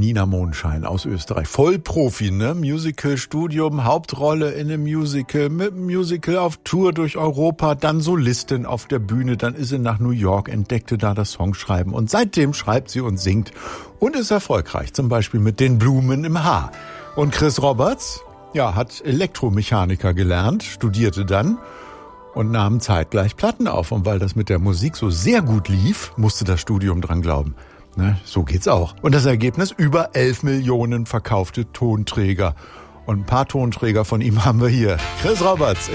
Nina Mondschein aus Österreich. Vollprofi, ne? Musical-Studium, Hauptrolle in einem Musical, mit einem Musical auf Tour durch Europa, dann Solistin auf der Bühne, dann ist sie nach New York, entdeckte da das Songschreiben und seitdem schreibt sie und singt und ist erfolgreich, zum Beispiel mit den Blumen im Haar. Und Chris Roberts, ja, hat Elektromechaniker gelernt, studierte dann und nahm zeitgleich Platten auf. Und weil das mit der Musik so sehr gut lief, musste das Studium dran glauben. Ne, so geht's auch. Und das Ergebnis? Über 11 Millionen verkaufte Tonträger. Und ein paar Tonträger von ihm haben wir hier. Chris Roberts.